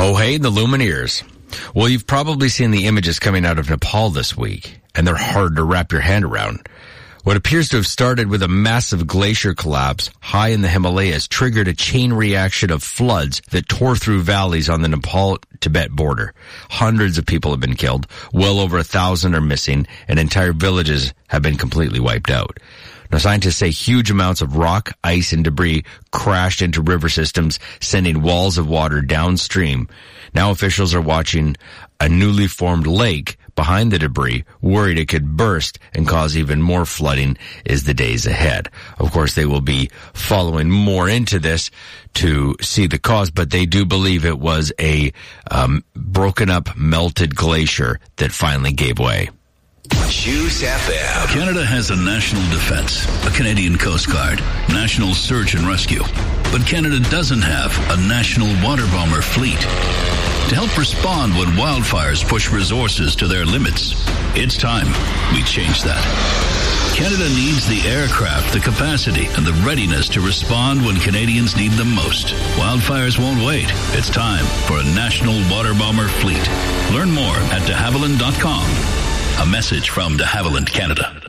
Oh, hey, the Lumineers. Well, you've probably seen the images coming out of Nepal this week, and they're hard to wrap your hand around. What appears to have started with a massive glacier collapse high in the Himalayas triggered a chain reaction of floods that tore through valleys on the Nepal-Tibet border. Hundreds of people have been killed, well over 1,000 are missing, and entire villages have been completely wiped out. Now, scientists say huge amounts of rock, ice, and debris crashed into river systems, sending walls of water downstream. Now officials are watching a newly formed lake behind the debris, worried it could burst and cause even more flooding as the days ahead. Of course, they will be following more into this to see the cause, but they do believe it was a broken up, melted glacier that finally gave way. Choose FM. Canada has a national defense, a Canadian Coast Guard, national search and rescue. But Canada doesn't have a national water bomber fleet. To help respond when wildfires push resources to their limits, it's time we change that. Canada needs the aircraft, the capacity, and the readiness to respond when Canadians need them most. Wildfires won't wait. It's time for a national water bomber fleet. Learn more at de Havilland.com. A message from de Havilland Canada.